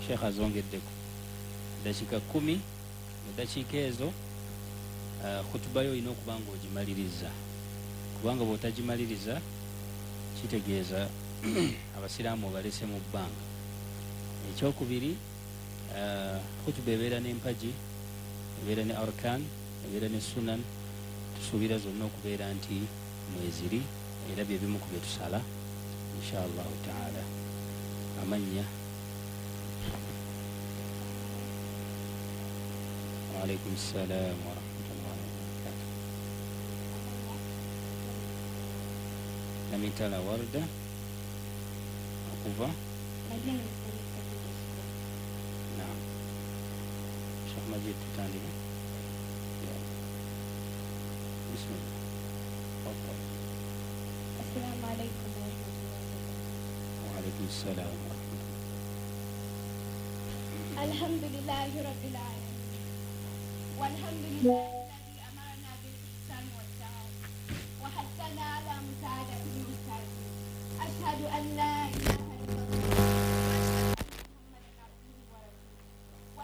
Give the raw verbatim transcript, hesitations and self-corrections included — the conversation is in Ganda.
Sheikh azongeddeko dakiika kumi mu dakiika ezo uh, khutuba yo olina okuba nga ogimaliriza kubanga bw'otagimaliriza kitegeeza abasiraamu obalese mu bbanga. Ekyokubiri uh, khutuba ebeera n'empagi, ebeera ne arkan, ebeera ne sunan, tusuubira zonna okubeera nti mweziri era bye bimu ku bye tusala insha allahu taala. Amannya. وعليكم السلام ورحمة الله وبركاته. نميتالا وردة أكوفا. نعم. شيخ مجيد تاني. بسم الله. تفضل. السلام عليكم ورحمة الله وبركاته. وعليكم السلام ورحمة الله. الحمد لله رب العالمين. والحمد لله الذي أمرنا بالإحسان والتعاون وحثنا على مساعدة المساعدين. أشهد أن لا